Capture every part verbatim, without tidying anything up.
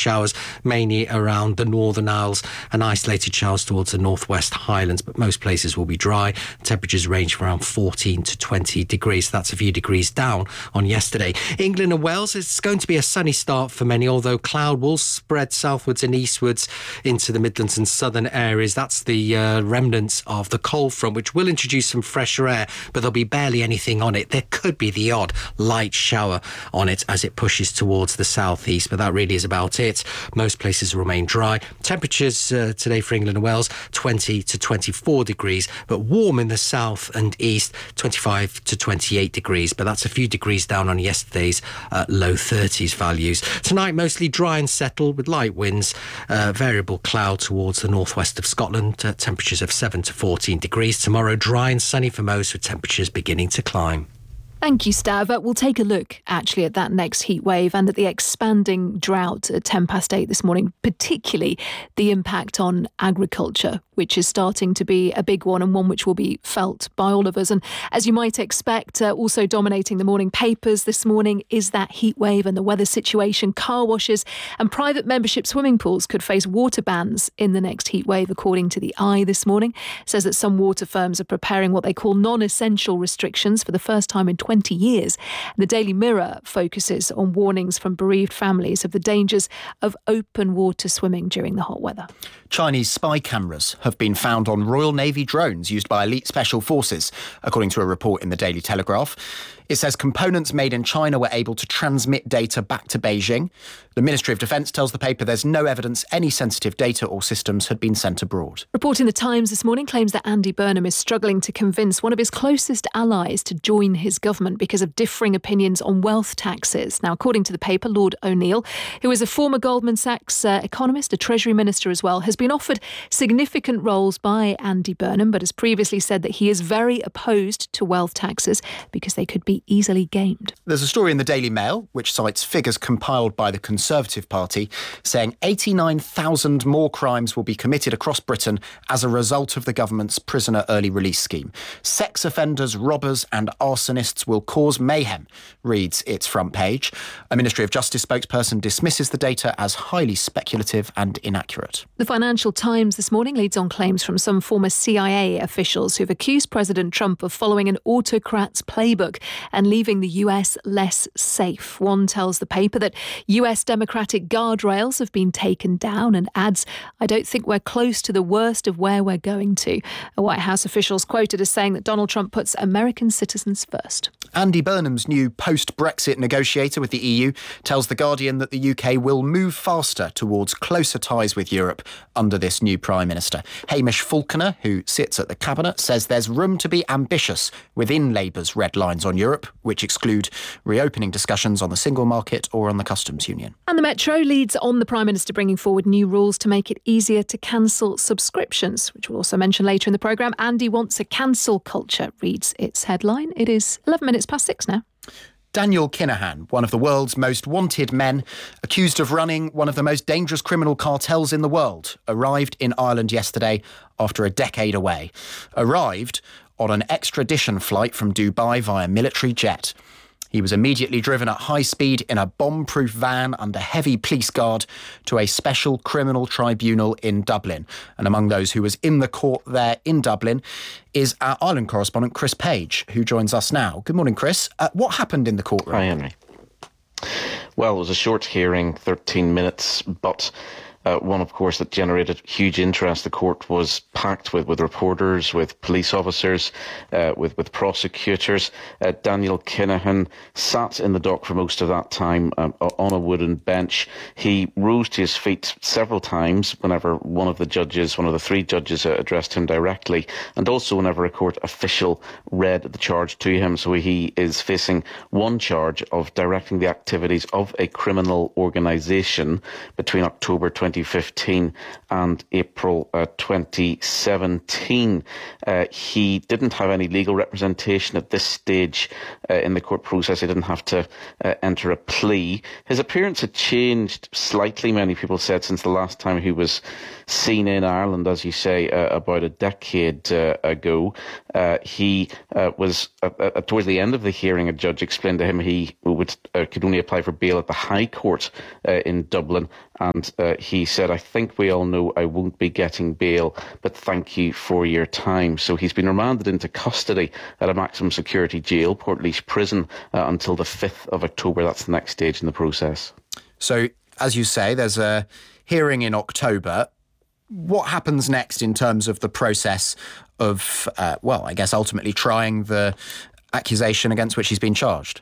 showers, mainly around the Northern Isles, and isolated showers towards the Northwest Highlands, but most places will be dry. Temperatures range from around fourteen to twenty degrees. That's a few degrees down on yesterday. England and Wales, it's going to be a sunny start for many, although cloud will spread southwards and eastwards into the Midlands and southern areas. That's the uh, remnants of the cold front, which will introduce some fresher air, but there'll be barely anything on it. There could be the odd light shower on it as it pushes towards the southeast, but that really is about it. Most places remain dry. Temperatures uh, today for England and Wales, twenty to twenty-four degrees, but warm in the south and east, twenty-five to twenty-eight degrees, but that's a few degrees down on yesterday's uh, low thirties values. Tonight, mostly dry and settled with light winds, uh, variable cloud towards the northwest of Scotland, uh, temperatures of seven to fourteen degrees. Tomorrow, dry and sunny for most, with temperatures beginning to climb. Thank you, Stav. Uh, we'll take a look, actually, at that next heat wave and at the expanding drought at ten past eight this morning, particularly the impact on agriculture, which is starting to be a big one and one which will be felt by all of us. And as you might expect, uh, also dominating the morning papers this morning is that heat wave and the weather situation. Car washes and private membership swimming pools could face water bans in the next heat wave, according to the Eye this morning. It says that some water firms are preparing what they call non-essential restrictions for the first time in twenty years. The Daily Mirror focuses on warnings from bereaved families of the dangers of open water swimming during the hot weather. Chinese spy cameras have been found on Royal Navy drones used by elite special forces, according to a report in the Daily Telegraph. It says components made in China were able to transmit data back to Beijing. The Ministry of Defence tells the paper there's no evidence any sensitive data or systems had been sent abroad. Reporting The Times this morning claims that Andy Burnham is struggling to convince one of his closest allies to join his government because of differing opinions on wealth taxes. Now, according to the paper, Lord O'Neill, who is a former Goldman Sachs uh, economist, a Treasury Minister as well, has been offered significant roles by Andy Burnham, but has previously said that he is very opposed to wealth taxes because they could be easily gamed. There's a story in the Daily Mail which cites figures compiled by the Conservative Party saying eighty-nine thousand more crimes will be committed across Britain as a result of the government's prisoner early release scheme. Sex offenders, robbers and arsonists will cause mayhem, reads its front page. A Ministry of Justice spokesperson dismisses the data as highly speculative and inaccurate. The Financial Times this morning leads on claims from some former C I A officials who've accused President Trump of following an autocrat's playbook and leaving the U S less safe. One tells the paper that U S democratic guardrails have been taken down and adds, "I don't think we're close to the worst of where we're going to." A White House official is quoted as saying that Donald Trump puts American citizens first. Andy Burnham's new post-Brexit negotiator with the E U tells The Guardian that the U K will move faster towards closer ties with Europe under this new Prime Minister. Hamish Falconer, who sits at the Cabinet, says there's room to be ambitious within Labour's red lines on Europe, which exclude reopening discussions on the single market or on the customs union. And the Metro leads on the Prime Minister bringing forward new rules to make it easier to cancel subscriptions, which we'll also mention later in the programme. Andy wants a cancel culture, reads its headline. It is eleven minutes past six now. Daniel Kinahan, one of the world's most wanted men, accused of running one of the most dangerous criminal cartels in the world, arrived in Ireland yesterday after a decade away. Arrived on an extradition flight from Dubai via military jet. He was immediately driven at high speed in a bomb-proof van under heavy police guard to a special criminal tribunal in Dublin. And among those who was in the court there in Dublin is our Ireland correspondent, Chris Page, who joins us now. Good morning, Chris. Uh, what happened in the courtroom? Hi, Henry. Well, it was a short hearing, thirteen minutes, but Uh, one, of course, that generated huge interest. The court was packed with, with reporters, with police officers, uh, with, with prosecutors. Uh, Daniel Kinahan sat in the dock for most of that time um, on a wooden bench. He rose to his feet several times whenever one of the judges, one of the three judges, uh, addressed him directly, and also whenever a court official read the charge to him. So he is facing one charge of directing the activities of a criminal organisation between October twenty twenty fifteen and April uh, twenty seventeen. Uh, he didn't have any legal representation at this stage uh, in the court process. He didn't have to uh, enter a plea. His appearance had changed slightly, many people said, since the last time he was seen in Ireland, as you say, uh, about a decade uh, ago. Uh, he uh, was, uh, uh, towards the end of the hearing, a judge explained to him he would uh, could only apply for bail at the High Court uh, in Dublin. And uh, he said, I think we all know I won't be getting bail, but thank you for your time. So he's been remanded into custody at a maximum security jail, Portlaoise Prison, uh, until the fifth of October. That's the next stage in the process. So, as you say, there's a hearing in October. What happens next in terms of the process of, uh, well, I guess ultimately trying the accusation against which he's been charged?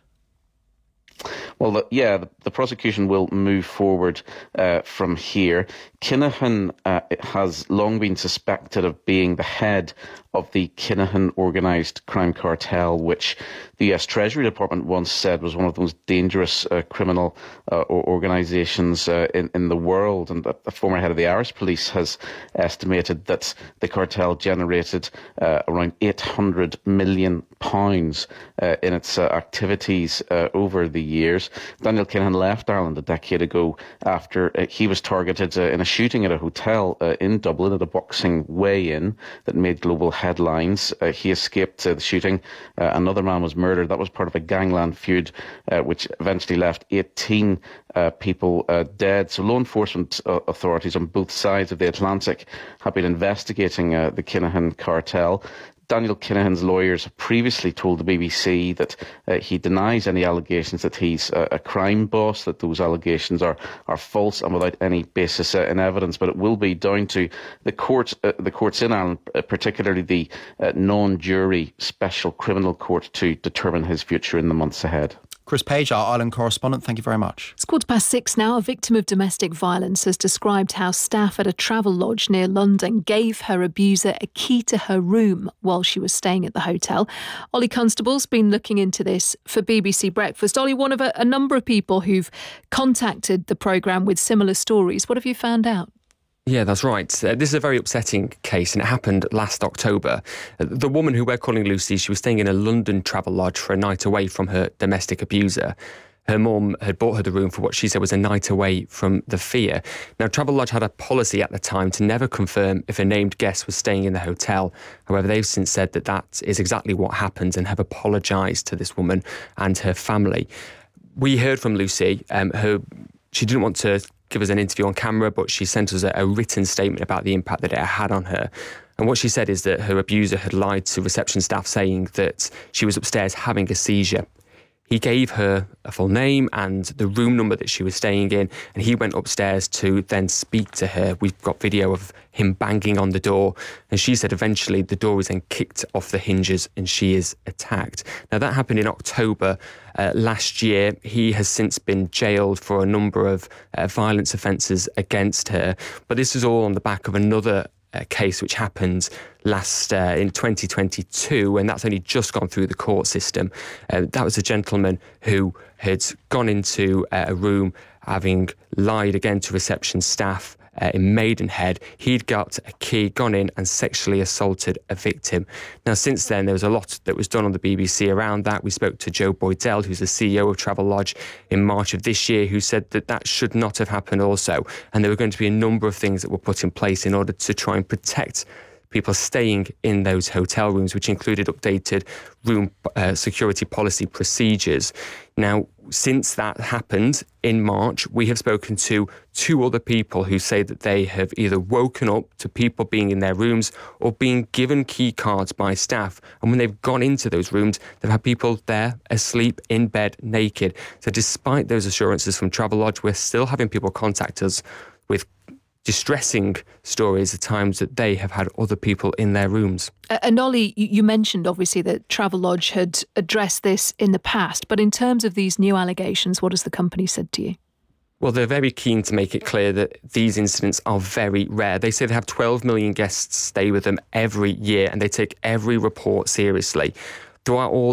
Well, the, yeah, the, the prosecution will move forward uh, from here. Kinahan uh, has long been suspected of being the head of the Kinahan organised crime cartel, which the U S Treasury Department once said was one of the most dangerous uh, criminal uh, organisations uh, in, in the world. And the, the former head of the Irish Police has estimated that the cartel generated uh, around eight hundred million pounds uh, in its uh, activities uh, over the years. Daniel Kinahan left Ireland a decade ago after uh, he was targeted uh, in a shooting at a hotel uh, in Dublin at a boxing weigh-in that made global headlines. Uh, he escaped uh, the shooting. Uh, another man was murdered. That was part of a gangland feud uh, which eventually left eighteen uh, people uh, dead. So law enforcement uh, authorities on both sides of the Atlantic have been investigating uh, the Kinahan cartel. Daniel Kinahan's lawyers have previously told the B B C that uh, he denies any allegations that he's a, a crime boss, that those allegations are, are false and without any basis uh, in evidence. But it will be down to the court, uh, the courts in Ireland, uh, particularly the uh, non-jury special criminal court, to determine his future in the months ahead. Chris Page, our Ireland correspondent, thank you very much. It's quarter past six now. A victim of domestic violence has described how staff at a travel lodge near London gave her abuser a key to her room while she was staying at the hotel. Ollie Constable's been looking into this for B B C Breakfast. Ollie, one of a, a number of people who've contacted the programme with similar stories. What have you found out? Yeah, that's right. Uh, this is a very upsetting case, and it happened last October. Uh, the woman who we're calling Lucy, she was staying in a London travel lodge for a night away from her domestic abuser. Her mum had bought her the room for what she said was a night away from the fear. Now, Travelodge had a policy at the time to never confirm if a named guest was staying in the hotel. However, they've since said that that is exactly what happened and have apologised to this woman and her family. We heard from Lucy. Um, her, she didn't want to give us an interview on camera, but she sent us a, a written statement about the impact that it had on her. And what she said is that her abuser had lied to reception staff, saying that she was upstairs having a seizure. He gave her a full name and the room number that she was staying in, and he went upstairs to then speak to her. We've got video of him banging on the door, and she said eventually the door is then kicked off the hinges and she is attacked. Now, that happened in October uh, last year. He has since been jailed for a number of uh, violence offences against her, but this is all on the back of another a case which happened last uh, in twenty twenty-two, and that's only just gone through the court system. Uh, that was a gentleman who had gone into uh, a room having lied again to reception staff uh, in Maidenhead. He'd got a key, gone in and sexually assaulted a victim. Now, since then, there was a lot that was done on the B B C around that. We spoke to Joe Boydell, who's the C E O of Travelodge, in March of this year, who said that that should not have happened also. And there were going to be a number of things that were put in place in order to try and protect people staying in those hotel rooms, which included updated room uh, security policy procedures. Now, since that happened in March, we have spoken to two other people who say that they have either woken up to people being in their rooms or being given key cards by staff. And when they've gone into those rooms, they've had people there asleep in bed naked. So despite those assurances from Travelodge, we're still having people contact us with distressing stories at times that they have had other people in their rooms. Uh, and Ollie, you mentioned obviously that Travelodge had addressed this in the past, but in terms of these new allegations, what has the company said to you? Well, they're very keen to make it clear that these incidents are very rare. They say they have twelve million guests stay with them every year, and they take every report seriously. Throughout all the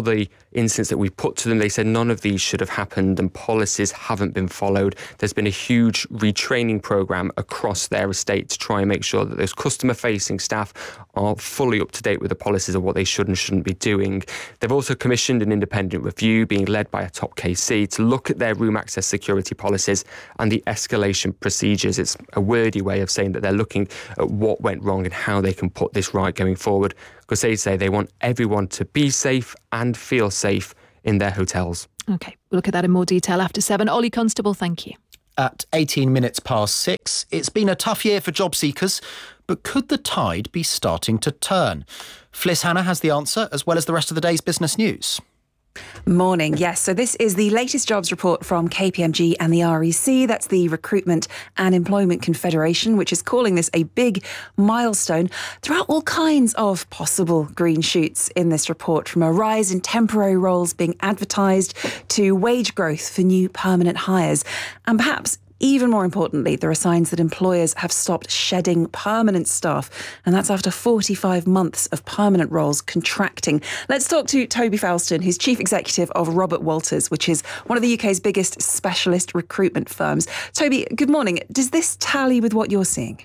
incidents that we put to them. They said none of these should have happened and policies haven't been followed. There's been a huge retraining programme across their estate to try and make sure that those customer-facing staff are fully up to date with the policies of what they should and shouldn't be doing. They've also commissioned an independent review being led by a top K C to look at their room access security policies and the escalation procedures. It's a wordy way of saying that they're looking at what went wrong and how they can put this right going forward, because they say they want everyone to be safe and feel safe in their hotels. OK, we'll look at that in more detail after seven. Ollie Constable, thank you. At eighteen minutes past six, it's been a tough year for job seekers, but could the tide be starting to turn? Fliss Hannah has the answer, as well as the rest of the day's business news. Morning. Yes, so this is the latest jobs report from K P M G and the R E C. That's the Recruitment and Employment Confederation, which is calling this a big milestone. There are all kinds of possible green shoots in this report, from a rise in temporary roles being advertised to wage growth for new permanent hires. And perhaps even more importantly, there are signs that employers have stopped shedding permanent staff, and that's after forty-five months of permanent roles contracting. Let's talk to Toby Falston, who's Chief Executive of Robert Walters, which is one of the U K's biggest specialist recruitment firms. Toby, good morning. Does this tally with what you're seeing?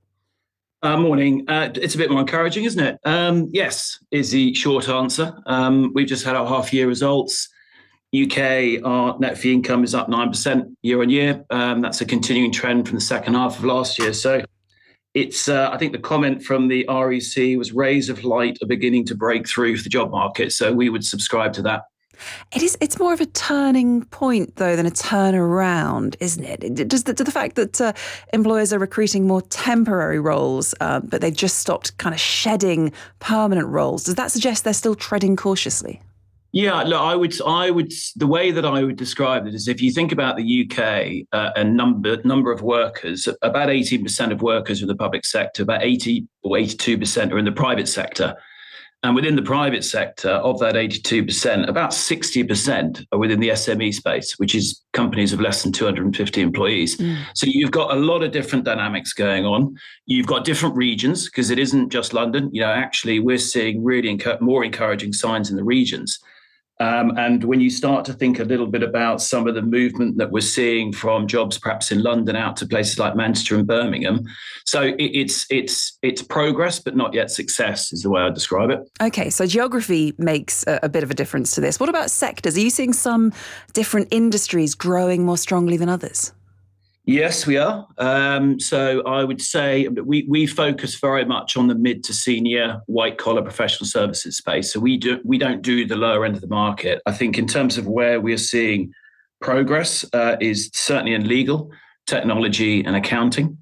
Uh, morning. Uh, it's a bit more encouraging, isn't it? Um, yes, is the short answer. Um, we've just had our half-year results. U K, our net fee income is up nine percent year on year. Um, that's a continuing trend from the second half of last year. So it's, uh, I think the comment from the R E C was rays of light are beginning to break through for the job market. So we would subscribe to that. It is. It's more of a turning point, though, than a turnaround, isn't it? Does the, do the fact that uh, employers are recruiting more temporary roles, uh, but they've just stopped kind of shedding permanent roles, does that suggest they're still treading cautiously? Yeah, look, I would, I would, the way that I would describe it is if you think about the U K uh, and number number of workers, about eighteen percent of workers are in the public sector, about eighty or eighty-two percent are in the private sector. And within the private sector, of that eighty-two percent, about sixty percent are within the S M E space, which is companies of less than two hundred fifty employees. Mm. So you've got a lot of different dynamics going on. You've got different regions, because it isn't just London. You know, actually, we're seeing really encu- more encouraging signs in the regions. Um, and when you start to think a little bit about some of the movement that we're seeing from jobs perhaps in London out to places like Manchester and Birmingham, so it, it's it's it's progress, but not yet success, is the way I describe it. Okay, so geography makes a, a bit of a difference to this. What about sectors? Are you seeing some different industries growing more strongly than others? Yes, we are. Um, so I would say we we focus very much on the mid to senior white collar professional services space. So we do we don't do the lower end of the market. I think in terms of where we're seeing progress uh, is certainly in legal, technology, and accounting.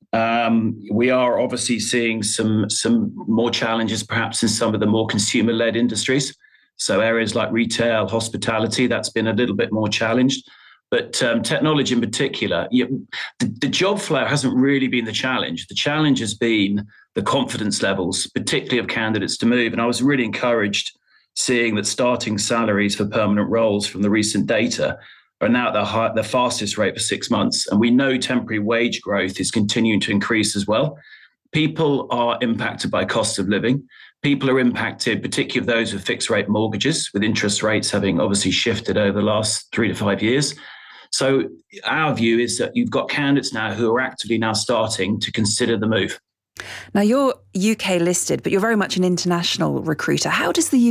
Um, we are obviously seeing some some more challenges, perhaps in some of the more consumer led industries. So areas like retail, hospitality, that's been a little bit more challenged. But um, technology in particular, you, the, the job flow hasn't really been the challenge. The challenge has been the confidence levels, particularly of candidates to move. And I was really encouraged seeing that starting salaries for permanent roles from the recent data are now at the, high, the fastest rate for six months. And we know temporary wage growth is continuing to increase as well. People are impacted by cost of living. People are impacted, particularly those with fixed rate mortgages, with interest rates having obviously shifted over the last three to five years. So our view is that you've got candidates now who are actively now starting to consider the move. Now, you're U K listed, but you're very much an international recruiter. How does the